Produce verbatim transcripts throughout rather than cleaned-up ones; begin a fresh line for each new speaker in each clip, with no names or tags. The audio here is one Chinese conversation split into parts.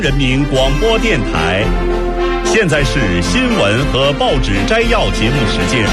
人民广播电台，现在是新闻和报纸摘要节目时间。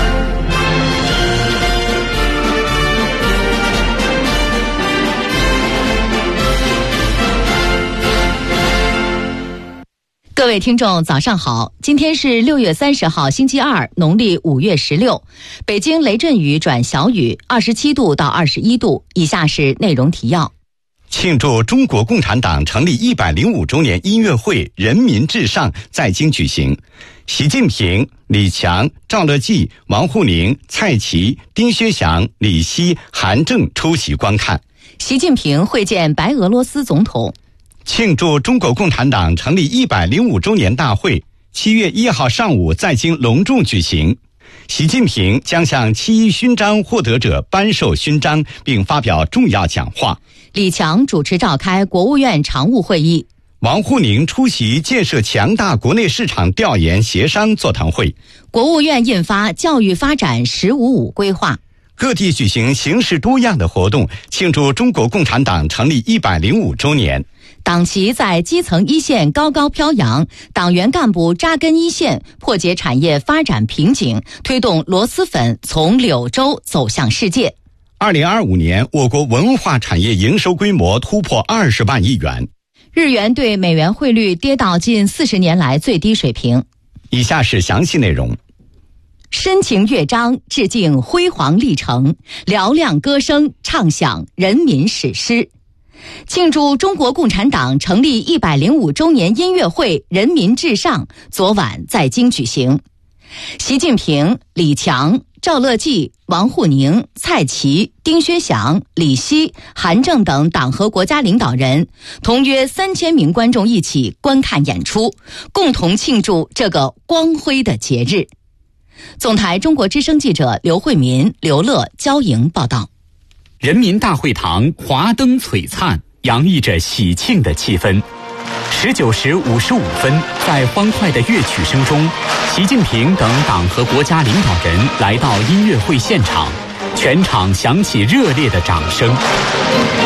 各位听众早上好，今天是六月三十号星期二，农历五月十六，北京雷阵雨转小雨，二十七度到二十一度。以下是内容提要。
庆祝中国共产党成立一百零五周年音乐会人民至上在京举行，习近平、李强、赵乐际、王沪宁、蔡奇、丁薛祥、李希、韩正出席观看。
习近平会见白俄罗斯总统。
庆祝中国共产党成立一百零五周年大会七月一号上午在京隆重举行，习近平将向七一勋章获得者颁授勋章并发表重要讲话。
李强主持召开国务院常务会议。
王沪宁出席建设强大国内市场调研协商座谈会。
国务院印发教育发展十五五规划。
各地举行形式多样的活动，庆祝中国共产党成立一百零五周年。
党旗在基层一线高高飘扬，党员干部扎根一线，破解产业发展瓶颈，推动螺蛳粉从柳州走向世界。
二零二五年，我国文化产业营收规模突破二十万亿元。
日元对美元汇率跌到近四十年来最低水平。
以下是详细内容。
深情乐章致敬辉煌历程，嘹亮歌声唱响人民史诗。庆祝中国共产党成立一百零五周年音乐会人民至上昨晚在京举行。习近平、李强、赵乐际、王沪宁、蔡奇、丁薛祥、李希、韩正等党和国家领导人同约三千名观众一起观看演出，共同庆祝这个光辉的节日。总台中国之声记者刘慧民、刘乐、焦莹报道。
人民大会堂华灯璀璨，洋溢着喜庆的气氛。十九时五十五分，在欢快的乐曲声中，习近平等党和国家领导人来到音乐会现场，全场响起热烈的掌声。